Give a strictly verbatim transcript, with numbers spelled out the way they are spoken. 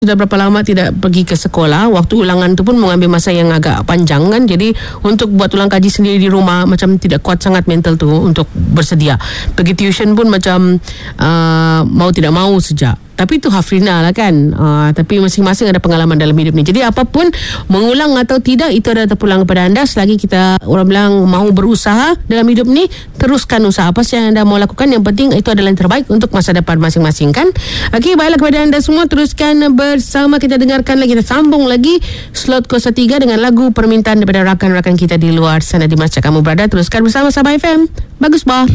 Sudah berapa lama tidak pergi ke sekolah, waktu ulangan tu pun mengambil masa yang agak panjang kan. Jadi untuk buat ulang kaji sendiri di rumah macam tidak kuat sangat mental tu untuk bersedia. Pergi tuition pun macam uh, mau tidak mau sejak. Tapi itu Hafrina lah kan. Uh, tapi masing-masing ada pengalaman dalam hidup ni. Jadi apapun, mengulang atau tidak, itu adalah terpulang kepada anda. Selagi kita, orang bilang, mahu berusaha dalam hidup ni, teruskan usaha. Apa yang anda mau lakukan, yang penting itu adalah yang terbaik untuk masa depan masing-masing kan. Okey, baiklah kepada anda semua, teruskan bersama kita, dengarkan lagi, kita sambung lagi slot kosong tiga dengan lagu permintaan daripada rakan-rakan kita di luar sana. Di mana kamu berada, teruskan bersama Sabah F M. Bagus bah.